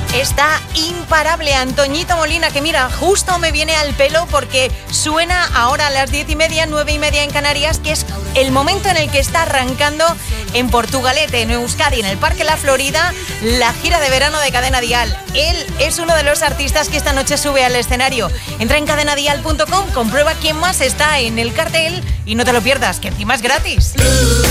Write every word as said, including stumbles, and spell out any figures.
Está imparable Antoñito Molina, que mira, justo me viene al pelo porque suena ahora a las diez y media, nueve y media en Canarias, que es el momento en el que está arrancando en Portugalete, en Euskadi, en el Parque La Florida, la gira de verano de Cadena Dial. Él es uno de los artistas que esta noche sube al escenario. Entra en cadena dial punto com, comprueba quién más está en el cartel y no te lo pierdas, que encima es gratis.